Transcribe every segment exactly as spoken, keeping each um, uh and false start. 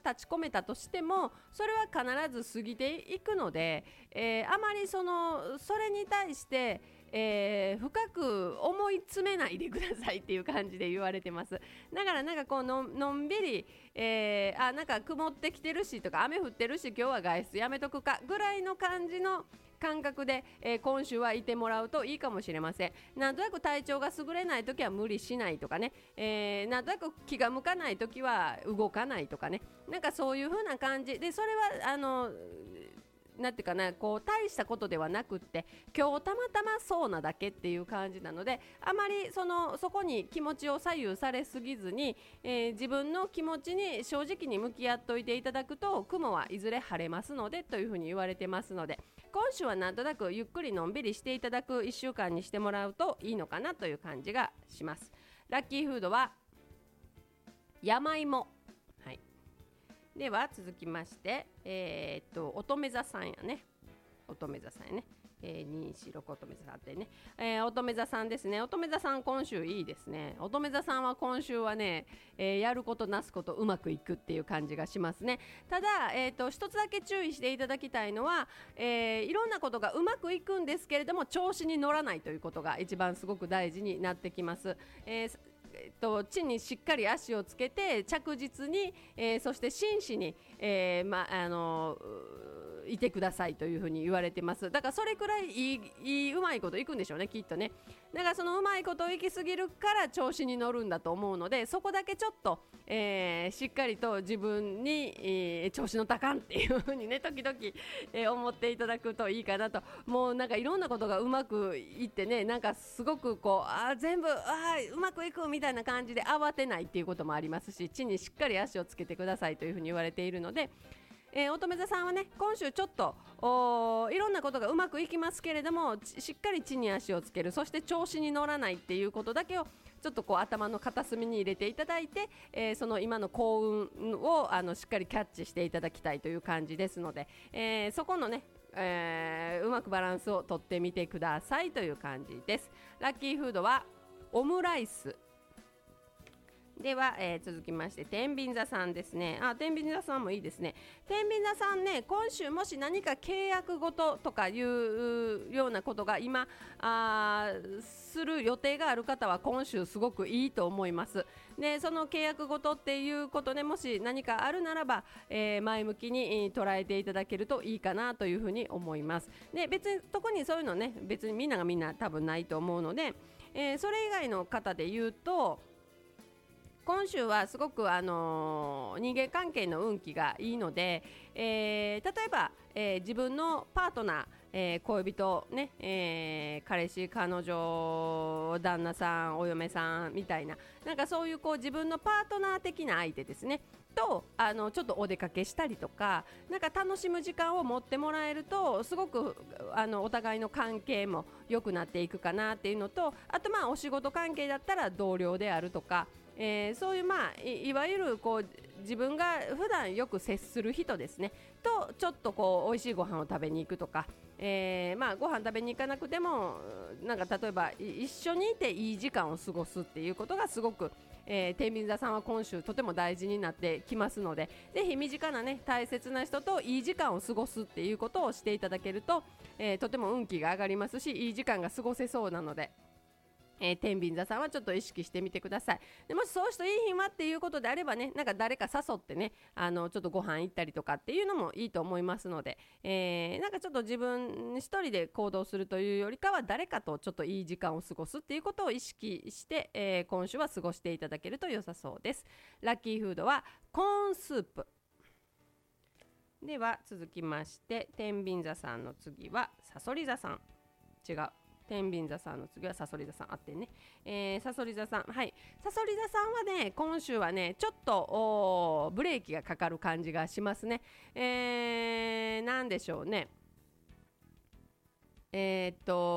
立ち込めたとしてもそれは必ず過ぎていくので、えー、あまりそのそれに対して、えー、深く思い詰めないでくださいっていう感じで言われてます。だからなんかこう の, のんびり、えー、あなんか曇ってきてるしとか雨降ってるし今日は外出やめとくかぐらいの感じの感覚で、えー、今週はいてもらうといいかもしれません。なんとなく体調が優れないときは無理しないとかね、えー、なんとなく気が向かないときは動かないとかね、なんかそういう風な感じで、それはあのなんていうかな、こう大したことではなくって今日たまたまそうなだけっていう感じなので、あまりそのそこに気持ちを左右されすぎずに、えー、自分の気持ちに正直に向き合っておいていただくと雲はいずれ晴れますのでというふうに言われてますので、今週はなんとなくゆっくりのんびりしていただくいっしゅうかんにしてもらうといいのかなという感じがします。ラッキーフードは山芋。はい、では続きまして、えー、っと乙女座さんやね、乙女座さんやね、えー、にしろく乙女座さんってね、えー、乙女座さんですね。乙女座さん今週いいですね。乙女座さんは今週はね、えー、やることなすことうまくいくっていう感じがしますね。ただ、えー、と一つだけ注意していただきたいのは、えー、いろんなことがうまくいくんですけれども調子に乗らないということが一番すごく大事になってきます。えーえっと、地にしっかり足をつけて着実に、えー、そして真摯に、えーまあのいてくださいというふうに言われてます。だからそれくらいいい、いいうまいこといくんでしょうね、きっとね。だからそのうまいこといきすぎるから調子に乗るんだと思うので、そこだけちょっと、えー、しっかりと自分に、えー、調子の高んっていうふうにね時々、えー、思っていただくといいかなと。もうなんかいろんなことがうまくいってね、なんかすごくこうあ全部あうまくいくみたいな感じで慌てないっていうこともありますし、地にしっかり足をつけてくださいというふうに言われているので、えー、乙女座さんはね今週ちょっといろんなことがうまくいきますけれどもしっかり地に足をつける、そして調子に乗らないっていうことだけをちょっとこう頭の片隅に入れていただいて、えー、その今の幸運をあのしっかりキャッチしていただきたいという感じですので、えー、そこのねえー、うまくバランスをとってみてくださいという感じです。ラッキーフードはオムライスでは、えー、続きまして天秤座さんですね。あ、天秤座さんもいいですね。天秤座さんね、今週もし何か契約ごととかいうようなことが今あする予定がある方は今週すごくいいと思います。でその契約ごとっていうことでもし何かあるならば、えー、前向きに、えー、捉えていただけるといいかなというふうに思います。で別に特にそういうのね別にみんながみんな多分ないと思うので、えー、それ以外の方で言うと今週はすごく、あのー、人間関係の運気がいいので、えー、例えば、えー、自分のパートナー、えー、恋人、ねえー、彼氏彼女旦那さんお嫁さんみたいな、なんかそういう、こう自分のパートナー的な相手ですねとあのちょっとお出かけしたりとか、なんか楽しむ時間を持ってもらえるとすごくあのお互いの関係も良くなっていくかなっていうのと、あとまあお仕事関係だったら同僚であるとか、えー、そういう、まあ、い, いわゆるこう自分が普段よく接する人ですねとちょっとこう美味しいご飯を食べに行くとか、えーまあ、ご飯食べに行かなくてもなんか例えば一緒にいていい時間を過ごすっていうことがすごく、えー、天秤座さんは今週とても大事になってきますので、ぜひ身近な、ね、大切な人といい時間を過ごすっていうことをしていただけると、えー、とても運気が上がりますし、いい時間が過ごせそうなので、えー、天秤座さんはちょっと意識してみてください。でもしそういう人いい日はっていうことであればね、なんか誰か誘ってね、あのちょっとご飯行ったりとかっていうのもいいと思いますので、えー、なんかちょっと自分一人で行動するというよりかは誰かとちょっといい時間を過ごすっていうことを意識して、えー、今週は過ごしていただけると良さそうです。ラッキーフードはコーンスープでは、続きまして天秤座さんの次はさそり座さん。違う、天秤座さんの次はさそり座さんあってね、えー、さそり座さん、はい、さそり座さんはね今週はねちょっとブレーキがかかる感じがしますね。えー、なんでしょうね、えー、っ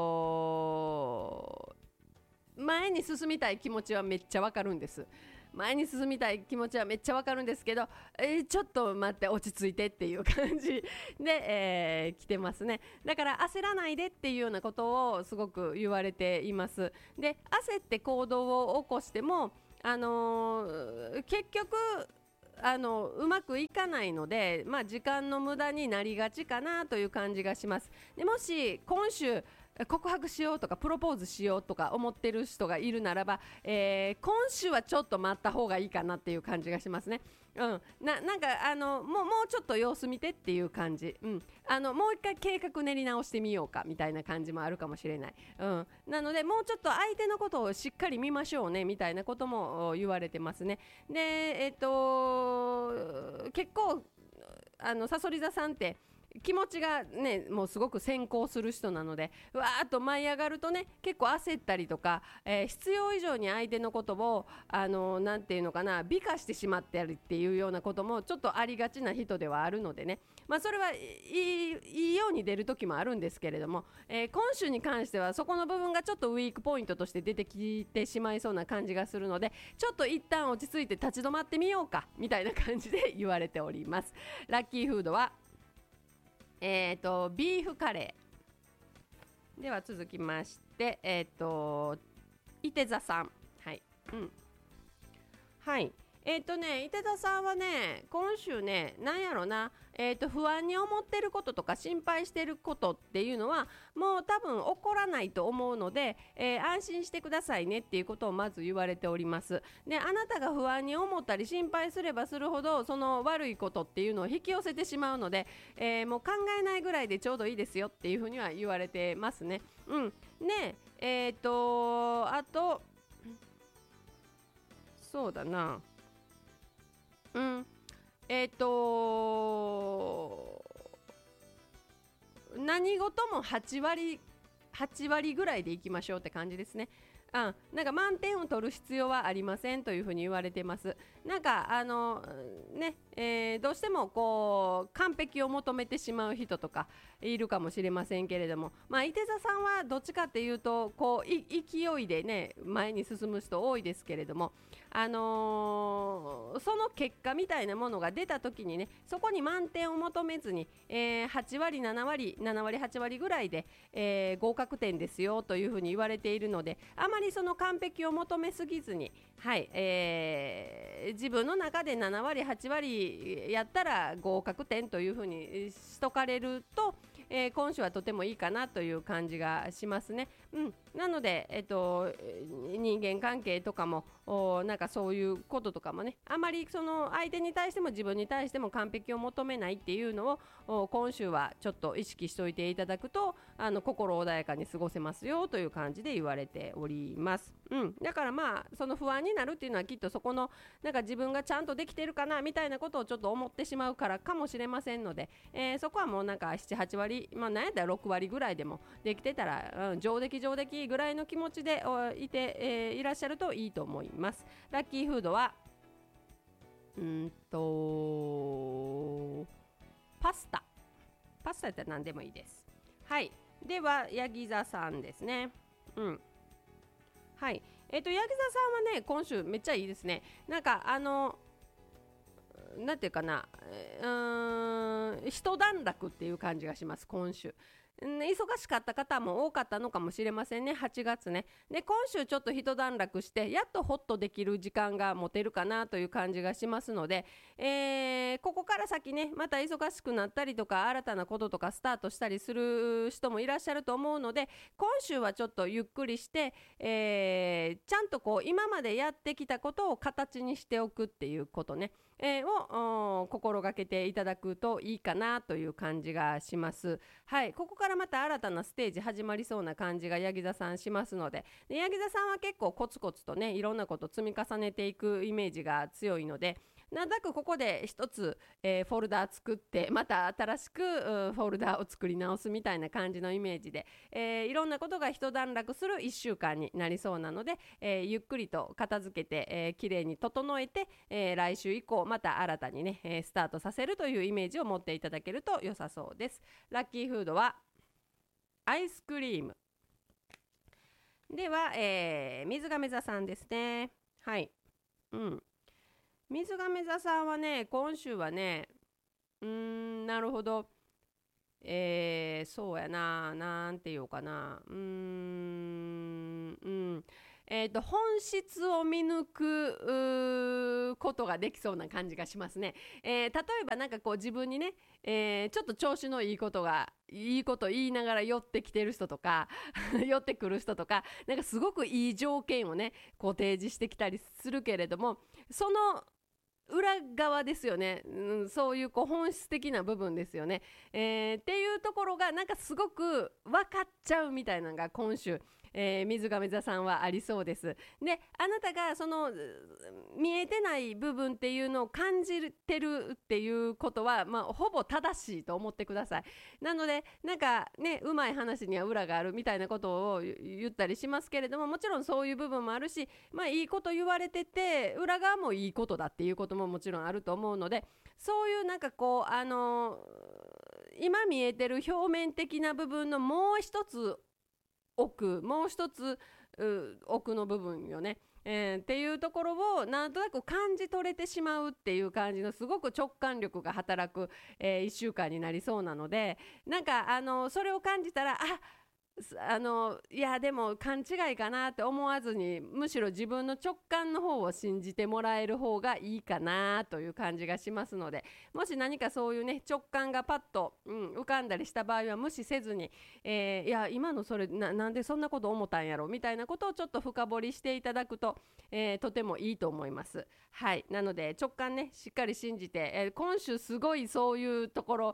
と前に進みたい気持ちはめっちゃわかるんです。前に進みたい気持ちはめっちゃわかるんですけど、えー、ちょっと待って落ち着いてっていう感じで、えー、来てますね。だから焦らないでっていうようなことをすごく言われています。で焦って行動を起こしても、あのー、結局あのうまくいかないので、まあ、時間の無駄になりがちかなという感じがします。でもし今週告白しようとかプロポーズしようとか思ってる人がいるならば、えー今週はちょっと待った方がいいかなっていう感じがしますね。うん、ななんかあのもうもうちょっと様子見てっていう感じ、うん、あのもう一回計画練り直してみようかみたいな感じもあるかもしれない、うん、なのでもうちょっと相手のことをしっかり見ましょうねみたいなこともお言われてますね。でえっ、と結構あのさそり座さんって気持ちがねもうすごく先行する人なので、わーっと舞い上がるとね結構焦ったりとか、えー必要以上に相手のことをあのなんていうのかな美化してしまったりっていうようなこともちょっとありがちな人ではあるのでね、まあそれはいい、いいように出る時もあるんですけれども、えー今週に関してはそこの部分がちょっとウィークポイントとして出てきてしまいそうな感じがするので、ちょっと一旦落ち着いて立ち止まってみようかみたいな感じで言われております。ラッキーフードはえーとビーフカレーでは続きまして、えーと伊手座さん、はい、うん、はい。えっ、とね、伊手座さんはね、今週ね、なんやろな、えっ、と、不安に思ってることとか心配してることっていうのは、もう多分起こらないと思うので、えー安心してくださいねっていうことをまず言われております。で、あなたが不安に思ったり心配すればするほど、その悪いことっていうのを引き寄せてしまうので、えーもう考えないぐらいでちょうどいいですよっていうふうには言われてますね。うん。ね、えっ、と、あと、そうだな。うん、えっ、と何事もはち割はち割ぐらいでいきましょうって感じですね。うん、なんか満点を取る必要はありませんというふうに言われてます。なんかあのね、えーどうしてもこう完璧を求めてしまう人とかいるかもしれませんけれども、まあ伊手座さんはどっちかっていうとこうい勢いでね前に進む人多いですけれども、あのーその結果みたいなものが出た時にね、そこに満点を求めずに、えーはち割なな割なな割はち割ぐらいで、えー合格点ですよというふうに言われているので、あまりその完璧を求めすぎずに、はいえー自分の中でなな割はち割やったら合格点というふうにしとかれると、えー今週はとてもいいかなという感じがしますね。うん、なので、えっと、人間関係とかもおなんかそういうこととかもね、あまりその相手に対しても自分に対しても完璧を求めないっていうのをお今週はちょっと意識しておいていただくと、あの心穏やかに過ごせますよという感じで言われております。うん、だからまあその不安になるっていうのはきっとそこのなんか自分がちゃんとできてるかなみたいなことをちょっと思ってしまうからかもしれませんので、えーそこはもうなんかなな、はち割、まあなんやったらろく割ぐらいでもできてたら、うん、上出来上出来ぐらいの気持ちでおいて、えーいらっしゃるといいと思います。ラッキーフードはうーんとパスタパスタやったら何でもいいです。はい。ではヤギ座さんですね。うん。はい。えっ、とヤギ座さんはね今週めっちゃいいですね。なんかあのなんていうかな、えーうーん一段落っていう感じがします今週。ん忙しかった方も多かったのかもしれませんね、はちがつね。で今週ちょっと一段落してやっとホッとできる時間が持てるかなという感じがしますので、えーここから先ねまた忙しくなったりとか新たなこととかスタートしたりする人もいらっしゃると思うので、今週はちょっとゆっくりして、えーちゃんとこう今までやってきたことを形にしておくっていうことね、えーをお心がけていただくといいかなという感じがします。はい、ここからまた新たなステージ始まりそうな感じがヤギ座さんしますので、でヤギ座さんは結構コツコツとねいろんなこと積み重ねていくイメージが強いので、なんとなくここで一つ、えーフォルダー作ってまた新しくうフォルダーを作り直すみたいな感じのイメージで、えーいろんなことが一段落するいっしゅうかんになりそうなので、えーゆっくりと片付けて、えー、きれいに整えて、えー来週以降また新たにね、えースタートさせるというイメージを持っていただけると良さそうです。ラッキーフードはアイスクリームでは、えー水亀座さんですね。はい、うん、水亀座さんはね今週はねうーんなるほど、えーそうやな、なんて言おうかな、うーんうんえーと、本質を見抜くことができそうな感じがしますね。えー、例えばなんかこう自分にね、えー、ちょっと調子のいいことがいいこと言いながら寄ってきてる人とか寄ってくる人とか、なんかすごくいい条件をねこう提示してきたりするけれども、その裏側ですよね、うん、そういうこう本質的な部分ですよね、えー、っていうところがなんかすごく分かっちゃうみたいなのが今週、えー、水亀座さんはありそうです。で、あなたがその見えてない部分っていうのを感じてるっていうことは、まあ、ほぼ正しいと思ってください。なのでなんかね、うまい話には裏があるみたいなことを言ったりしますけれども、もちろんそういう部分もあるし、まあ、いいこと言われてて裏側もいいことだっていうことももちろんあると思うので、そういうなんかこうあのー、今見えてる表面的な部分のもう一つ奥もう一つ奥の部分よね、えー、っていうところをなんとなく感じ取れてしまうっていう感じのすごく直感力が働く、えー、いっしゅうかんになりそうなので、なんかあのそれを感じたら、ああのいやでも勘違いかなって思わずに、むしろ自分の直感の方を信じてもらえる方がいいかなという感じがしますので、もし何かそういうね直感がパッと、うん、浮かんだりした場合は無視せずに、えー、いや今のそれ な, なんでそんなこと思ったんやろみたいなことをちょっと深掘りしていただくと、えー、とてもいいと思います。はい、なので直感ねしっかり信じて、えー、今週すごいそういうところ、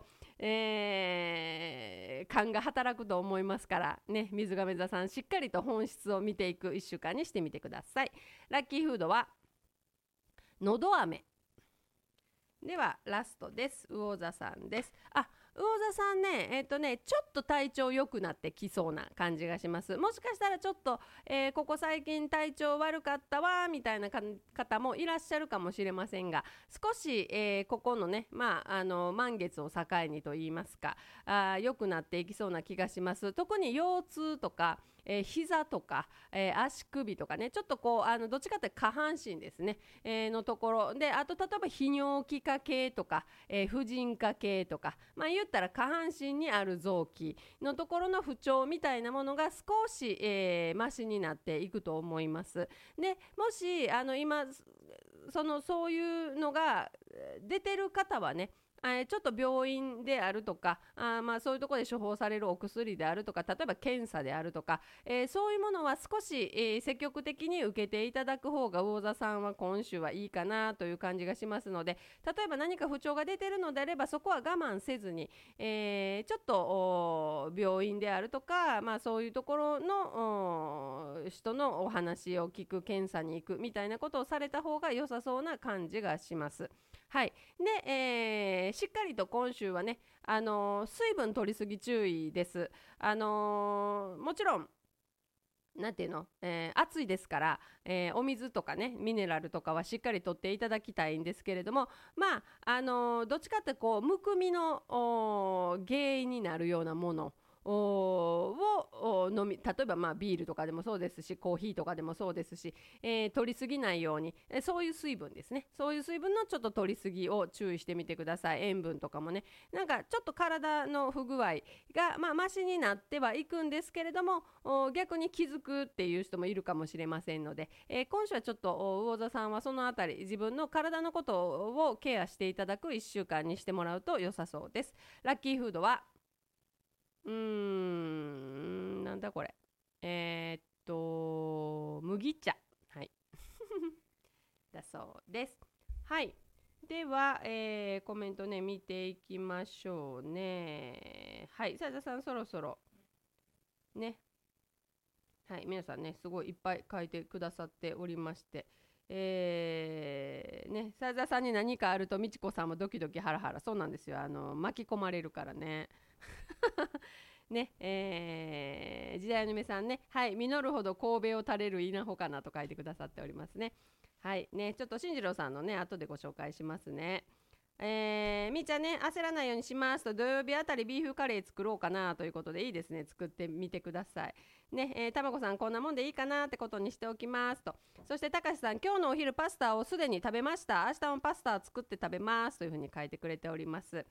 えー、勘が働くと思いますからね、水亀座さんしっかりと本質を見ていくいっしゅうかんにしてみてください。ラッキーフードはのど飴ではラストです。魚座さんです。あ、魚座さんね、えっとね、ちょっと体調良くなってきそうな感じがします。もしかしたらちょっと、えー、ここ最近体調悪かったわみたいな方もいらっしゃるかもしれませんが、少し、えー、ここのね、まあ、あの満月を境にといいますか、あ良くなっていきそうな気がします。特に腰痛とか、えー、膝とか、えー、足首とかね、ちょっとこうあのどっちかというと下半身ですね、えー、のところで、あと例えば泌尿器科系とか、えー、婦人科系とか、まあ言ったら下半身にある臓器のところの不調みたいなものが少し、えー、マシになっていくと思います。で、もしあの今そのそういうのが出てる方はね、ちょっと病院であるとか、あまあそういうところで処方されるお薬であるとか、例えば検査であるとか、えー、そういうものは少し、えー、積極的に受けていただく方が魚座さんは今週はいいかなという感じがしますので、例えば何か不調が出てるのであればそこは我慢せずに、えー、ちょっと病院であるとか、まあ、そういうところの人のお話を聞く、検査に行くみたいなことをされた方が良さそうな感じがします。はい。で、えー、しっかりと今週はね、あのー、水分取りすぎ注意です。あのー、もちろんなんていうの、えー、暑いですから、えー、お水とかねミネラルとかはしっかりとっていただきたいんですけれども、まああのー、どっちかってこうむくみの原因になるようなものを飲み、例えばまあビールとかでもそうですし、コーヒーとかでもそうですし、えー、取りすぎないように、えー、そういう水分ですね、そういう水分のちょっと取りすぎを注意してみてください。塩分とかもね、なんかちょっと体の不具合がまあマシになってはいくんですけれども、逆に気づくっていう人もいるかもしれませんので、えー、今週はちょっと魚座さんはそのあたり自分の体のことをケアしていただくいっしゅうかんにしてもらうと良さそうです。ラッキーフードはうーん、なんだこれ。えー、っと、麦茶。はい。だそうです。はい。では、えー、コメントね、見ていきましょうね。はい。さださん、そろそろ。ね。はい。皆さんね、すごいいっぱい書いてくださっておりまして。えー、ね、さださんに何かあると、みちこさんもドキドキハラハラ。そうなんですよ。あの、巻き込まれるからね。ね、えー、時代の目さんね、はい、実るほど神戸を垂れる稲穂かなと書いてくださっておりますね。はいね、ちょっと進次郎さんのね後でご紹介しますね。えー、みーちゃんね、焦らないようにしますと、土曜日あたりビーフカレー作ろうかなということで、いいですね、作ってみてくださいね。えー、たまこさんこんなもんでいいかなってことにしておきますと。そしてたかしさん、今日のお昼パスタをすでに食べました。明日もパスタを作って食べますというふうに書いてくれております。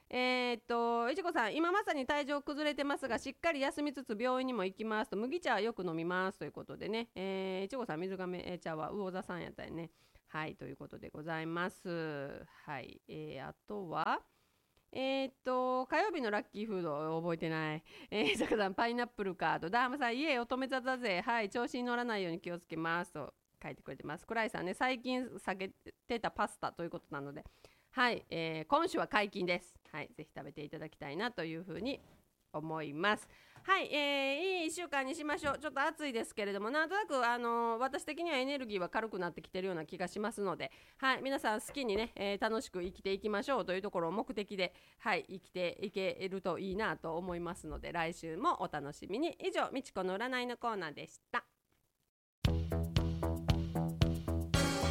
えー、っといちこさん、今まさに体調崩れてますがしっかり休みつつ病院にも行きますと、麦茶はよく飲みますということでね、えー、いちこさん水亀茶は魚座さんやったよね。はい、ということでございます。はい、えー、あとはえー、っと火曜日のラッキーフード覚えてない。えー、さかさんパイナップルカード、ダーマさん家乙女座だぜ、はい調子に乗らないように気をつけますと書いてくれてます。クライさんね、最近下げてたパスタということなので、はい、えー、今週は解禁です。はい、ぜひ食べていただきたいなというふうに思います。はい、えー、いいいっしゅうかんにしましょう。ちょっと暑いですけれども、なんとなく、あのー私的にはエネルギーは軽くなってきてるような気がしますので、はい、皆さん好きにね、えー楽しく生きていきましょうというところを目的で、はい、生きていけるといいなと思いますので、来週もお楽しみに。以上、みちこの占いのコーナーでした。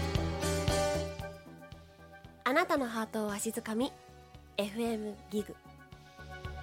あなたのハートをわしづかみ エフエム ギグ